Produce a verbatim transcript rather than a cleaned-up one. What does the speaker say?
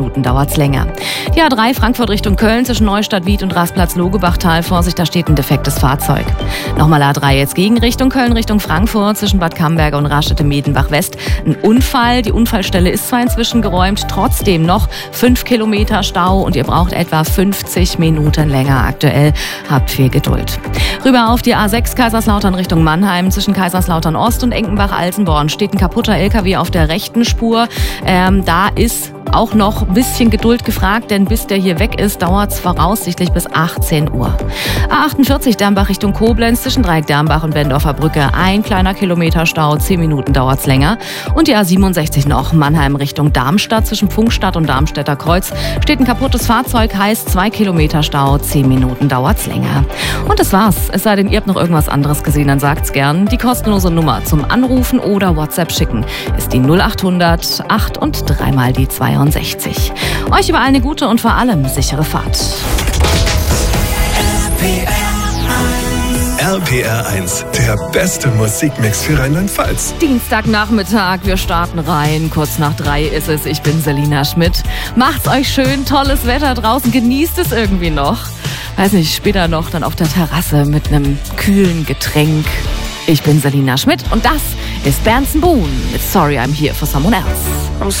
Minuten dauert es länger. Die A drei Frankfurt Richtung Köln zwischen Neustadt Wied und Rastplatz Logebachtal. Vorsicht, da steht ein defektes Fahrzeug. Nochmal A drei jetzt Gegenrichtung Köln Richtung Frankfurt zwischen Bad Camberger und Raststätte-Medenbach West. Ein Unfall. Die Unfallstelle ist zwar inzwischen geräumt, trotzdem noch fünf Kilometer Stau und ihr braucht etwa fünfzig Minuten länger aktuell. Habt viel Geduld. Rüber auf die A sechs Kaiserslautern Richtung Mannheim zwischen Kaiserslautern Ost und Enkenbach-Alsenborn steht ein kaputter L K W auf der rechten Spur. Ähm, da ist auch noch ein bisschen Geduld gefragt, denn bis der hier weg ist, dauert es voraussichtlich bis achtzehn Uhr. A achtundvierzig Dernbach Richtung Koblenz zwischen Dreieck Dernbach und Bendorfer Brücke. Ein kleiner Kilometer Stau, zehn Minuten dauert es länger. Und die A siebenundsechzig noch Mannheim Richtung Darmstadt zwischen Pfungstadt und Darmstädter Kreuz steht ein kaputtes Fahrzeug, heißt zwei Kilometer Stau, zehn Minuten dauert es länger. Und das war's. Es sei denn, ihr habt noch irgendwas anderes gesehen, dann sagt's gern. Die kostenlose Nummer zum Anrufen oder WhatsApp schicken ist die null achthundert acht und dreimal die zweiundsechzig. Euch überall eine gute und vor allem sichere Fahrt. R P R eins, der beste Musikmix für Rheinland-Pfalz. Dienstagnachmittag, wir starten rein. Kurz nach drei ist es. Ich bin Selina Schmidt. Macht's euch schön, tolles Wetter draußen, genießt es irgendwie noch. Weiß nicht, später noch dann auf der Terrasse mit einem kühlen Getränk. Ich bin Selina Schmidt und das ist Berndsen Boone mit Sorry I'm Here for Someone Else.